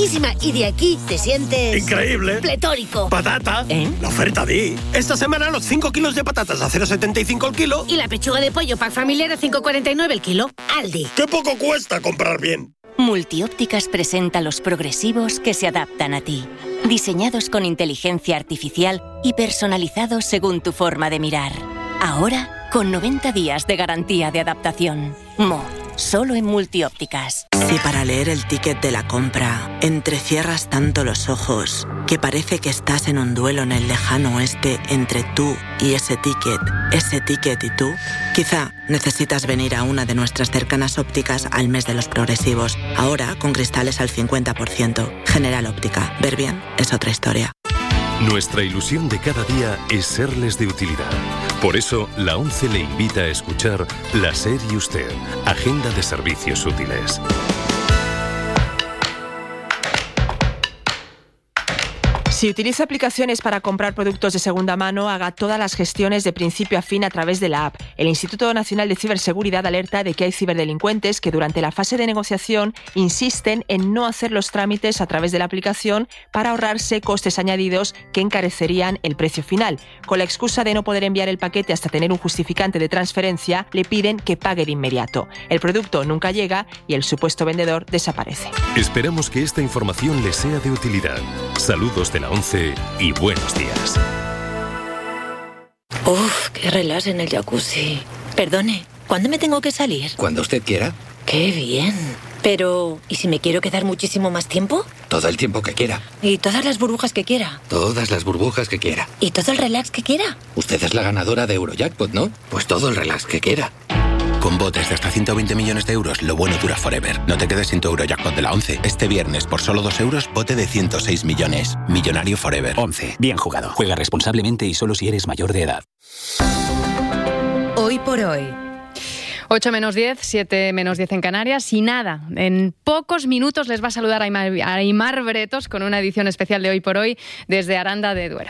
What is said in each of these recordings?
buenísima y de aquí te sientes... ¡increíble! ¡Pletórico! ¡Patata! La oferta Di. Esta semana los 5 kilos de patatas a 0,75 el kilo. Y la pechuga de pollo pack familiar a 5,49 el kilo. Aldi. ¡Qué poco cuesta comprar bien! Multiópticas presenta los progresivos que se adaptan a ti. Diseñados con inteligencia artificial y personalizados según tu forma de mirar. Ahora, con 90 días de garantía de adaptación. Solo en Multiópticas. Si para leer el ticket de la compra entrecierras tanto los ojos que parece que estás en un duelo en el lejano oeste entre tú y ese ticket y tú, quizá necesitas venir a una de nuestras cercanas ópticas al mes de los progresivos. Ahora con cristales al 50%. General Óptica. Ver bien es otra historia. Nuestra ilusión de cada día es serles de utilidad. Por eso, la ONCE le invita a escuchar La SER y Usted, Agenda de Servicios Útiles. Si utiliza aplicaciones para comprar productos de segunda mano, haga todas las gestiones de principio a fin a través de la app. El Instituto Nacional de Ciberseguridad alerta de que hay ciberdelincuentes que durante la fase de negociación insisten en no hacer los trámites a través de la aplicación para ahorrarse costes añadidos que encarecerían el precio final. Con la excusa de no poder enviar el paquete hasta tener un justificante de transferencia, le piden que pague de inmediato. El producto nunca llega y el supuesto vendedor desaparece. Esperamos que esta información les sea de utilidad. Saludos de la ONCE y buenos días. Uf, qué relax en el jacuzzi. Perdone, ¿cuándo me tengo que salir? Cuando usted quiera. ¡Qué bien! Pero, ¿y si me quiero quedar muchísimo más tiempo? Todo el tiempo que quiera. ¿Y todas las burbujas que quiera? Todas las burbujas que quiera. ¿Y todo el relax que quiera? Usted es la ganadora de Eurojackpot, ¿no? Pues todo el relax que quiera. Con botes de hasta 120 millones de euros, lo bueno dura forever. No te quedes sin tu Eurojackpot de la ONCE. Este viernes, por solo 2 euros, bote de 106 millones. Millonario forever. ONCE. Bien jugado. Juega responsablemente y solo si eres mayor de edad. Hoy por hoy. 8 menos 10, 7 menos 10 en Canarias y nada, en pocos minutos les va a saludar Aimar Bretos con una edición especial de Hoy por Hoy desde Aranda de Duero.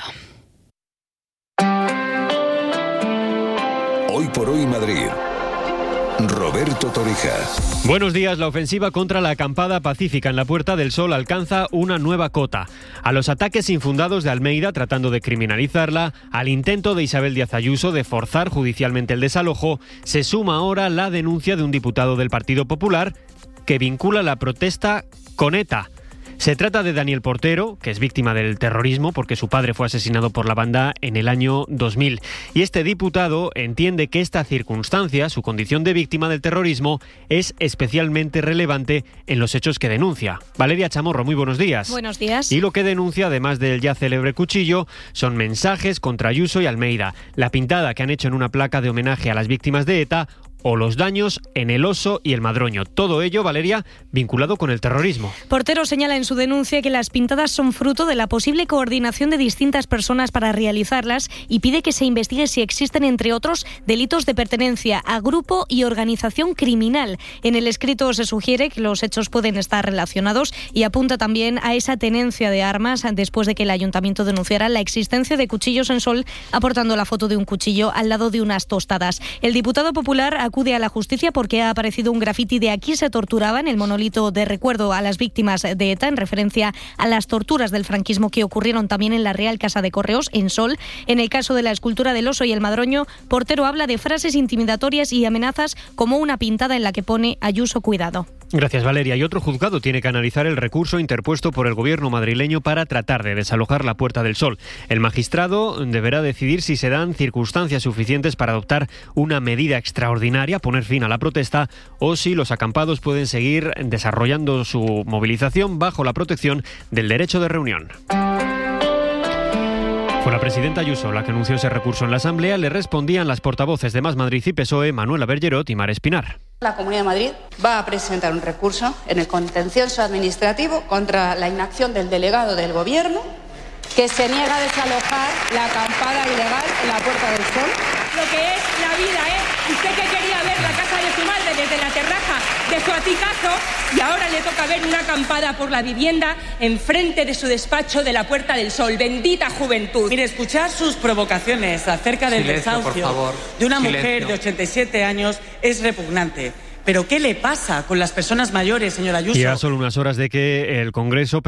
Hoy por Hoy Madrid. Roberto Torija. Buenos días. La ofensiva contra la acampada pacífica en la Puerta del Sol alcanza una nueva cota. A los ataques infundados de Almeida tratando de criminalizarla, al intento de Isabel Díaz Ayuso de forzar judicialmente el desalojo, se suma ahora la denuncia de un diputado del Partido Popular que vincula la protesta con ETA. Se trata de Daniel Portero, que es víctima del terrorismo porque su padre fue asesinado por la banda en el año 2000. Y este diputado entiende que esta circunstancia, su condición de víctima del terrorismo, es especialmente relevante en los hechos que denuncia. Valeria Chamorro, muy buenos días. Buenos días. Y lo que denuncia, además del ya célebre cuchillo, son mensajes contra Ayuso y Almeida, la pintada que han hecho en una placa de homenaje a las víctimas de ETA o los daños en El Oso y El Madroño. Todo ello, Valeria, vinculado con el terrorismo. Portero señala en su denuncia que las pintadas son fruto de la posible coordinación de distintas personas para realizarlas y pide que se investigue si existen, entre otros, delitos de pertenencia a grupo y organización criminal. En el escrito se sugiere que los hechos pueden estar relacionados y apunta también a esa tenencia de armas después de que el ayuntamiento denunciara la existencia de cuchillos en Sol, aportando la foto de un cuchillo al lado de unas tostadas. El diputado popular acude a la justicia porque ha aparecido un grafiti de "Aquí se torturaban", el monolito de recuerdo a las víctimas de ETA en referencia a las torturas del franquismo que ocurrieron también en la Real Casa de Correos, en Sol. En el caso de la escultura del Oso y El Madroño, Portero habla de frases intimidatorias y amenazas como una pintada en la que pone "Ayuso, cuidado". Gracias, Valeria. Y otro juzgado tiene que analizar el recurso interpuesto por el gobierno madrileño para tratar de desalojar la Puerta del Sol. El magistrado deberá decidir si se dan circunstancias suficientes para adoptar una medida extraordinaria, poner fin a la protesta, o si los acampados pueden seguir desarrollando su movilización bajo la protección del derecho de reunión. Fue la presidenta Ayuso la que anunció ese recurso en la Asamblea. Le respondían las portavoces de Más Madrid y PSOE, Manuela Bergerot y Mar Espinar. La Comunidad de Madrid va a presentar un recurso en el contencioso administrativo contra la inacción del delegado del Gobierno que se niega a desalojar la acampada ilegal en la Puerta del Sol. Lo que es la vida, usted que quería ver la casa de su madre desde la terraza de su aticazo y ahora le toca ver una acampada por la vivienda enfrente de su despacho de la Puerta del Sol. Bendita juventud. Mire, escuchar sus provocaciones acerca del desahucio de una mujer de 87 años es repugnante. ¿Pero qué le pasa con las personas mayores, señora Ayuso? Y a solo unas horas de que el Congreso